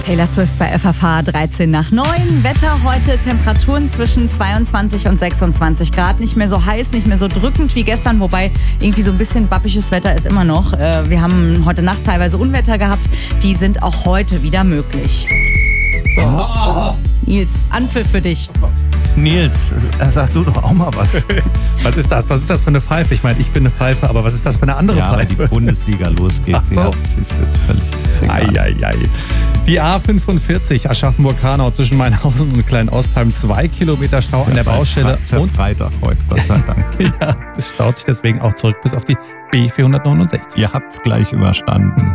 Taylor Swift bei FFH 13 nach 9. Wetter heute, Temperaturen zwischen 22 und 26 Grad. Nicht mehr so heiß, nicht mehr so drückend wie gestern, wobei irgendwie so ein bisschen bappisches Wetter ist immer noch. Wir haben heute Nacht teilweise Unwetter gehabt. Die sind auch heute wieder möglich. So. Nils, Anpfiff für dich. Nils, sag du doch auch mal was. Was ist das? Was ist das für eine Pfeife? Ich meine, ich bin eine Pfeife, aber was ist das für eine andere Pfeife? Ja, die Bundesliga losgeht. Ach so. Ja, das ist jetzt völlig Ei. Die A45 Aschaffenburg-Hanau zwischen Mainhausen und Kleinostheim. 2 Kilometer Stau an der Baustelle. Ist ja Freitag heute, Gott sei Dank. Ja, es staut sich deswegen auch zurück bis auf die B469. Ihr habt's gleich überstanden.